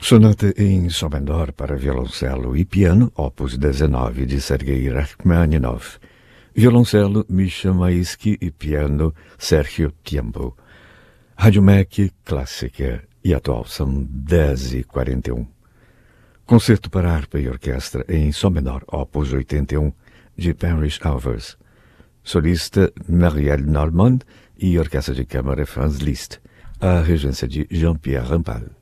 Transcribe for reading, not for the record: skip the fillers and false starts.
Sonata em Sol menor para violoncelo e piano, opus 19 de Sergei Rachmaninoff. Violoncelo Misha Maisky e piano Sergio Tiempo. Rádio MEC clássica e atual são 10h41. Concerto para harpa e orquestra em Sol menor, opus 81 de Parrish Alvers. Solista Marielle Normand e orquestra de câmara Franz Liszt. A regência de Jean-Pierre Rampal.